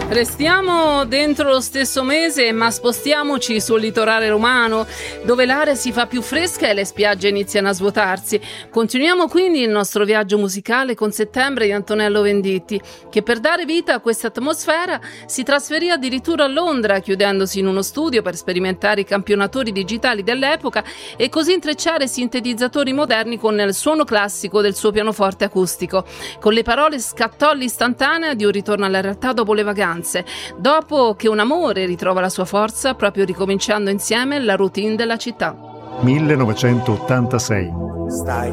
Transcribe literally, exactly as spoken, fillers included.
Restiamo dentro lo stesso mese, ma spostiamoci sul litorale romano, dove l'aria si fa più fresca e le spiagge iniziano a svuotarsi. Continuiamo quindi il nostro viaggio musicale con Settembre di Antonello Venditti, che per dare vita a questa atmosfera si trasferì addirittura a Londra, chiudendosi in uno studio per sperimentare i campionatori digitali dell'epoca e così intrecciare sintetizzatori moderni con il suono classico del suo pianoforte acustico. Con le parole scattò l'istantanea di un ritorno alla realtà dopo le vacanze, dopo che un amore ritrova la sua forza proprio ricominciando insieme la routine della città. millenovecentottantasei. Stai